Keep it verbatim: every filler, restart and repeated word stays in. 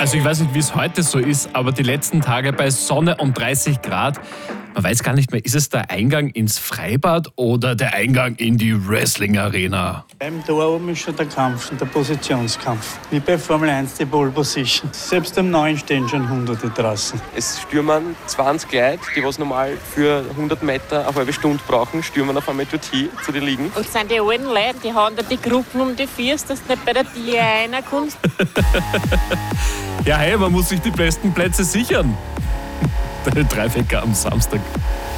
Also ich weiß nicht, wie es heute so ist, aber die letzten Tage bei Sonne und dreißig Grad, man weiß gar nicht mehr, ist es der Eingang ins Freibad oder der Eingang in die Wrestling-Arena? Beim Tor oben ist schon der Kampf, der Positionskampf. Wie bei Formel eins die Pole Position. Selbst am Neuen stehen schon Hunderte draußen. Es stürmen zwanzig Leute, die was normal für hundert Meter eine halbe Stunde brauchen, stürmen auf einmal dorthin zu den Liegen. Und sind die alten Leute, die haben da die Gruppen um die Füße, dass du nicht bei der Tier einer kommst. Ja, hey, man muss sich die besten Plätze sichern. Deine Drei Wecker am Samstag.